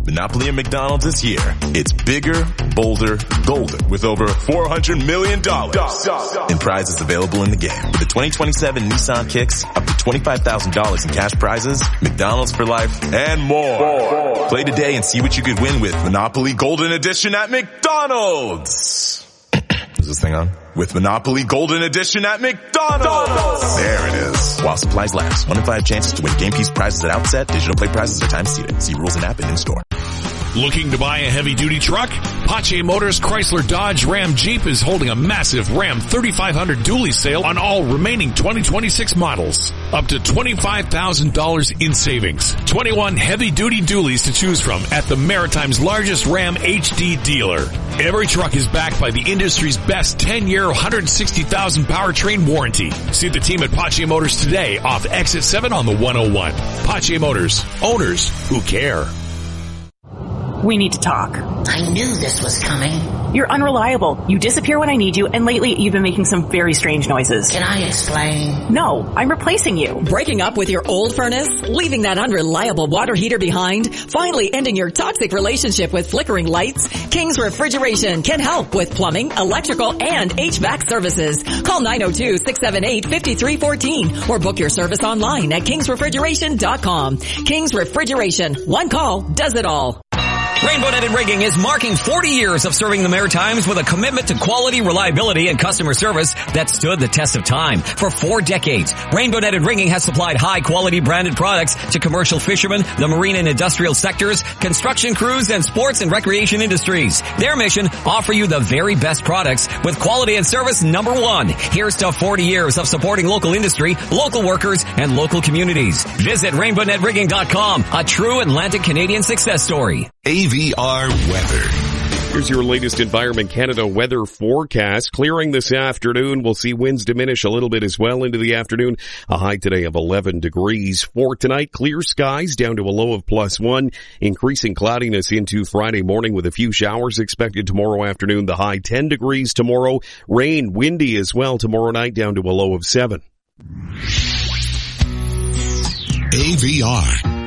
Monopoly at McDonald's is here. It's bigger, bolder, golden with over $400 million in prizes available in the game. With the 2027 Nissan Kicks, up to $25,000 in cash prizes, McDonald's for life, and more. Play today and see what you could win with Monopoly Golden Edition at McDonald's. Is this thing on? With Monopoly Golden Edition at McDonald's. There it is. While supplies last. 1 in 5 chances to win game piece prizes at outset. Digital play prizes are time seated. See rules and app and in-store. Looking to buy a heavy-duty truck? Pache Motors Chrysler Dodge Ram Jeep is holding a massive Ram 3500 dually sale on all remaining 2026 models. Up to $25,000 in savings. 21 heavy-duty dualies to choose from at the Maritime's largest Ram HD dealer. Every truck is backed by the industry's best 10-year, 160,000 powertrain warranty. See the team at Pache Motors today off Exit 7 on the 101. Pache Motors. Owners who care. We need to talk. I knew this was coming. You're unreliable. You disappear when I need you, and lately you've been making some very strange noises. Can I explain? No, I'm replacing you. Breaking up with your old furnace? Leaving that unreliable water heater behind? Finally ending your toxic relationship with flickering lights? King's Refrigeration can help with plumbing, electrical, and HVAC services. Call 902-678-5314 or book your service online at kingsrefrigeration.com. King's Refrigeration. One call does it all. Rainbow Netted Rigging is marking 40 years of serving the Maritimes with a commitment to quality, reliability, and customer service that stood the test of time. For 4 decades, Rainbow Netted Rigging has supplied high-quality branded products to commercial fishermen, the marine and industrial sectors, construction crews, and sports and recreation industries. Their mission, offer you the very best products with quality and service number 1. Here's to 40 years of supporting local industry, local workers, and local communities. Visit RainbowNetRigging.com, a true Atlantic Canadian success story. AVR weather. Here's your latest Environment Canada weather forecast. Clearing this afternoon. We'll see winds diminish a little bit as well into the afternoon. A high today of 11 degrees. For tonight, clear skies down to a low of +1. Increasing cloudiness into Friday morning with a few showers expected tomorrow afternoon. The high 10 degrees tomorrow. Rain, windy as well tomorrow night down to a low of 7. AVR.